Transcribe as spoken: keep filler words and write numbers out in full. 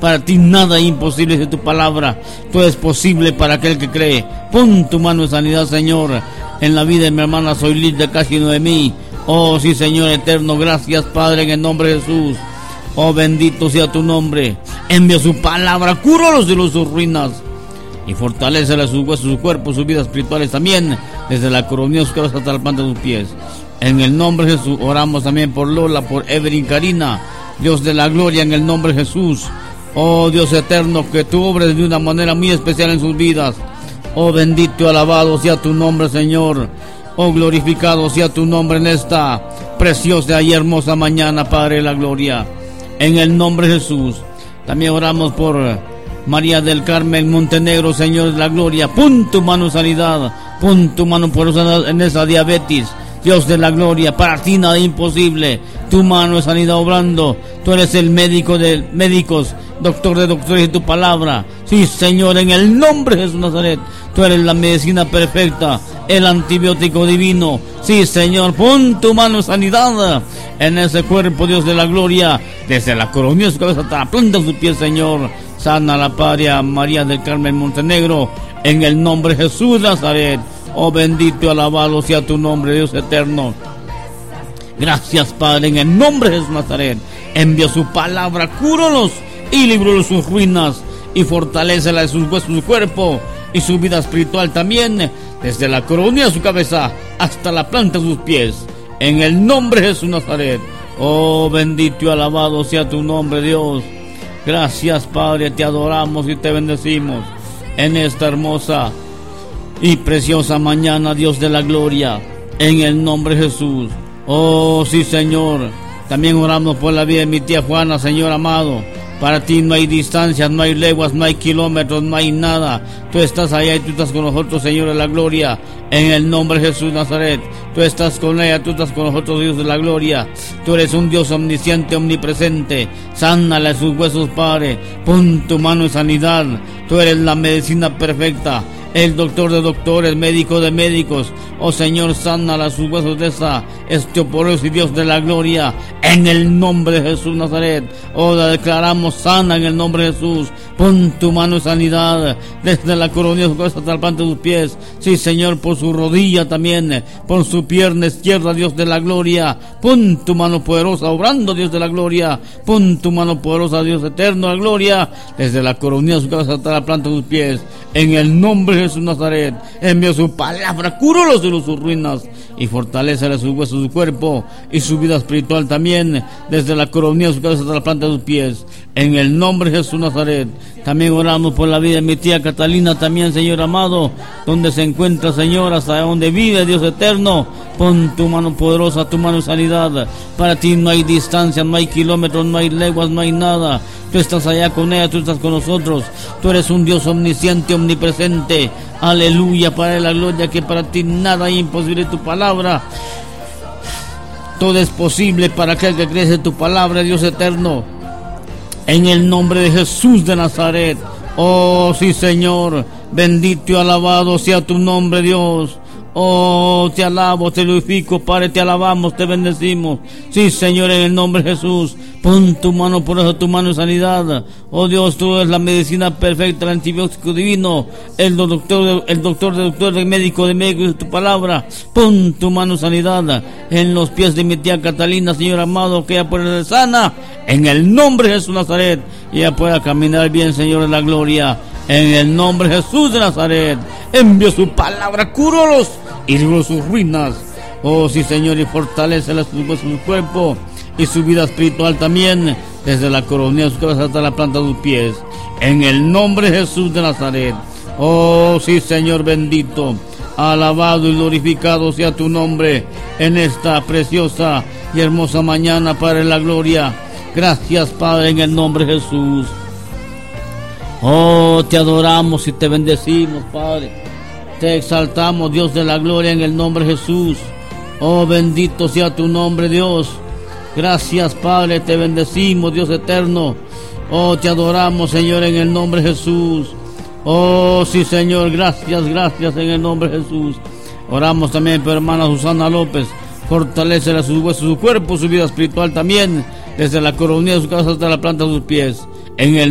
Para ti nada es imposible de tu palabra. Todo es posible para aquel que cree. Pon tu mano de sanidad, Señor, en la vida de mi hermana Soylit de Casi Noemí. Oh sí, Señor eterno, gracias, Padre, en el nombre de Jesús. Oh, bendito sea tu nombre. Envía su palabra, cúralos de sus ruinas y fortalécele sus huesos, su cuerpo, sus vidas espirituales también, desde la coronilla de sus cabezas hasta la planta de sus pies. En el nombre de Jesús oramos también por Lola, por Evelyn Karina, Dios de la gloria, en el nombre de Jesús. Oh Dios eterno, que tú obres de una manera muy especial en sus vidas. Oh bendito y alabado sea tu nombre, Señor. Oh glorificado sea tu nombre en esta preciosa y hermosa mañana, Padre de la gloria. En el nombre de Jesús. También oramos por María del Carmen Montenegro, Señor de la gloria. Pon tu mano de sanidad, pon tu mano poderosa en esa diabetes, Dios de la gloria. Para ti nada es imposible. Tu mano de sanidad obrando. Tú eres el médico de médicos, doctor de doctores, y tu palabra. Sí, Señor, en el nombre de Jesús Nazaret. Tú eres la medicina perfecta, el antibiótico divino. Sí, Señor, pon tu mano de sanidad en ese cuerpo, Dios de la gloria, desde la coronilla de su cabeza hasta la planta de sus pies, Señor. Sana la Padre María del Carmen Montenegro, en el nombre de Jesús Nazaret. Oh bendito y alabado sea tu nombre, Dios eterno. Gracias, Padre, en el nombre de Jesús Nazaret. Envía su palabra, cúralos y líbralos de sus ruinas y fortalécela de sus huesos, su cuerpo y su vida espiritual también, desde la coronilla de su cabeza hasta la planta de sus pies, en el nombre de Jesús Nazaret. Oh bendito y alabado sea tu nombre, Dios. Gracias, Padre, te adoramos y te bendecimos en esta hermosa y preciosa mañana, Dios de la gloria, en el nombre de Jesús. Oh sí, Señor. También oramos por la vida de mi tía Juana, Señor amado. Para ti no hay distancias, no hay leguas, no hay kilómetros, no hay nada. Tú estás allá y tú estás con nosotros, Señor de la gloria, en el nombre de Jesús Nazaret. Tú estás con ella, tú estás con nosotros, Dios de la gloria. Tú eres un Dios omnisciente, omnipresente. Sánala sus huesos, Padre. Pon tu mano en sanidad. Tú eres la medicina perfecta, el doctor de doctores, médico de médicos. Oh Señor, sánala sus huesos de esa osteoporosis, Dios de la gloria, en el nombre de Jesús Nazaret. Oh, la declaramos sana en el nombre de Jesús. Pon tu mano de sanidad desde la coronilla de su cabeza hasta la planta de sus pies. Sí, Señor, por su rodilla también, por su pierna izquierda, Dios de la gloria. Pon tu mano poderosa obrando, Dios de la gloria. Pon tu mano poderosa, Dios eterno, la gloria, desde la coronilla de su cabeza hasta la planta de sus pies, en el nombre de Jesús Nazaret. Envía su palabra, cúralos de sus ruinas y fortalécele sus huesos, su cuerpo y su vida espiritual también, desde la coronilla de su cabeza hasta la planta de sus pies, en el nombre de Jesús Nazaret. También oramos por la vida de mi tía Catalina también, Señor amado, donde se encuentra, Señor, hasta donde vive, Dios eterno. Pon tu mano poderosa, tu mano de sanidad. Para ti no hay distancia, no hay kilómetros, no hay leguas, no hay nada. Tú estás allá con ella, tú estás con nosotros. Tú eres un Dios omnisciente, omnipresente. Aleluya, Padre de la gloria, que para ti nada es imposible tu palabra. Todo es posible para aquel que cree en tu palabra, Dios eterno. En el nombre de Jesús de Nazaret. Oh sí, Señor, bendito y alabado sea tu nombre, Dios. Oh, te alabo, te glorifico, Padre, te alabamos, te bendecimos. Sí, Señor, en el nombre de Jesús. Pon tu mano por eso, tu mano de sanidad. Oh Dios, tú eres la medicina perfecta, el antibiótico divino, el doctor, el doctor de doctor, el médico de médicos de tu palabra. Pon tu mano de sanidad en los pies de mi tía Catalina, Señor amado, que ella pueda ser sana, en el nombre de Jesús Nazaret, y ella pueda caminar bien, Señor de la gloria, en el nombre de Jesús de Nazaret. Envía su palabra, cúralos y líbralos sus ruinas. Oh sí, Señor, y fortalece su cuerpo y su vida espiritual también, desde la coronilla de su cabeza hasta la planta de sus pies, en el nombre de Jesús de Nazaret. Oh sí, Señor bendito, alabado y glorificado sea tu nombre en esta preciosa y hermosa mañana, Padre de la gloria. Gracias, Padre, en el nombre de Jesús. Oh, te adoramos y te bendecimos, Padre. Te exaltamos, Dios de la gloria, en el nombre de Jesús. Oh, bendito sea tu nombre, Dios. Gracias, Padre, te bendecimos, Dios eterno. Oh, te adoramos, Señor, en el nombre de Jesús. Oh, sí, Señor, gracias, gracias, en el nombre de Jesús. Oramos también por hermana Susana López. Fortalécela sus huesos, su cuerpo, su vida espiritual también, desde la coronilla de su cabeza hasta la planta de sus pies, en el